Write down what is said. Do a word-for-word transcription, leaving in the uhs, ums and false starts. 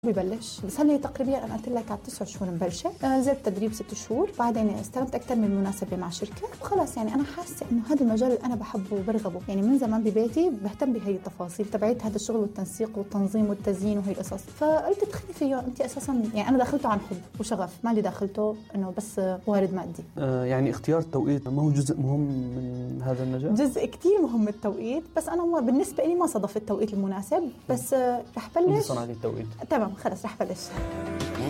ببلش بس هلي تقريبا انا قلت لك على تسع شهور مبلشه. نزلت تدريب ست شهور، بعدين استلمت اكثر من مناسبه مع شركه وخلاص. يعني انا حاسه انه هذا المجال اللي انا بحبه وبرغبه، يعني من زمان ببيتي بهتم بهي التفاصيل تبعت هذا الشغل والتنسيق والتنظيم والتزيين وهي القصص. فقلت ادخلي فيه انت اساسا، يعني انا دخلته عن حب وشغف، ما اللي دخلته انه بس وارد مادي. آه يعني اختيار التوقيت ما هو جزء مهم من هذا المجال؟ جزء كتير مهم التوقيت، بس انا بالنسبه لي ما صادف التوقيت المناسب. بس رح بلش صنعتي التوقيت. تمام خلص رح بلش.